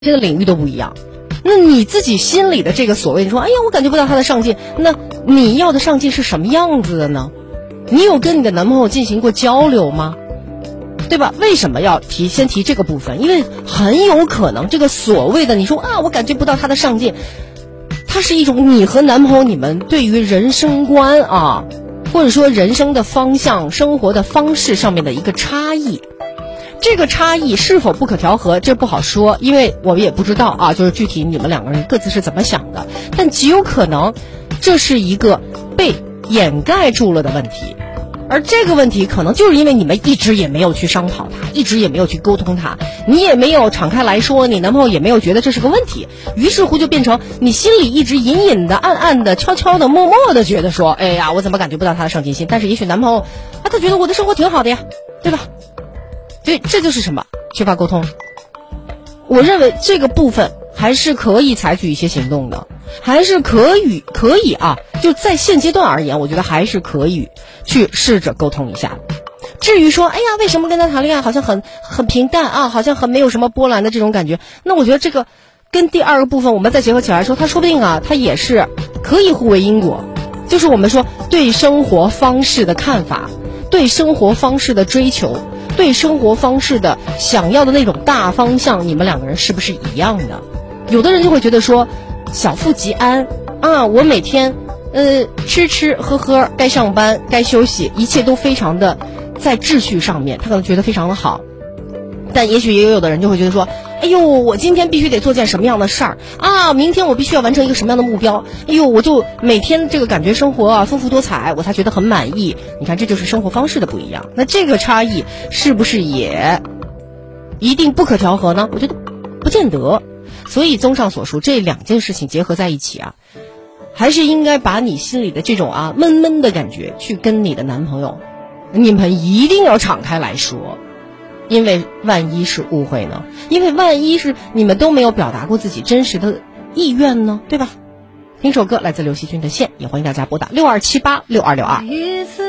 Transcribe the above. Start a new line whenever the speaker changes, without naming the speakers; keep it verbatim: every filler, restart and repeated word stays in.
这个领域都不一样。那你自己心里的这个所谓说，哎呀，我感觉不到他的上进，那你要的上进是什么样子的呢？你有跟你的男朋友进行过交流吗？对吧？为什么要提先提这个部分？因为很有可能这个所谓的你说啊，我感觉不到他的上进，它是一种你和男朋友你们对于人生观啊，或者说人生的方向、生活的方式上面的一个差异。这个差异是否不可调和，这不好说，因为我们也不知道啊，就是具体你们两个人各自是怎么想的。但极有可能这是一个被掩盖住了的问题，而这个问题可能就是因为你们一直也没有去商讨它，一直也没有去沟通它，你也没有敞开来说，你男朋友也没有觉得这是个问题，于是乎就变成你心里一直隐隐的、暗暗的、悄悄的、默默的觉得说，哎呀，我怎么感觉不到他的上进心？但是也许男朋友啊，他觉得我的生活挺好的呀，对吧？所以这就是什么？缺乏沟通。我认为这个部分还是可以采取一些行动的，还是可以可以啊，就在现阶段而言，我觉得还是可以去试着沟通一下。至于说，哎呀，为什么跟他谈恋爱好像很很平淡啊，好像很没有什么波澜的这种感觉，那我觉得这个跟第二个部分我们再结合起来说，他说不定啊，他也是可以互为因果。就是我们说对生活方式的看法，对生活方式的追求，对生活方式的想要的那种大方向，你们两个人是不是一样的？有的人就会觉得说，小富即安啊，我每天呃吃吃喝喝，该上班该休息，一切都非常的在秩序上面，他可能觉得非常的好。但也许也有的人就会觉得说，哎呦，我今天必须得做件什么样的事儿啊，明天我必须要完成一个什么样的目标，哎呦，我就每天这个感觉生活啊丰富多彩，我才觉得很满意。你看，这就是生活方式的不一样。那这个差异是不是也一定不可调和呢？我觉得不见得。所以综上所述，这两件事情结合在一起啊，还是应该把你心里的这种啊闷闷的感觉去跟你的男朋友，你们一定要敞开来说。因为万一是误会呢？因为万一是你们都没有表达过自己真实的意愿呢？对吧？听首歌来自刘惜君的《线》，也欢迎大家拨打六二七八六二六二。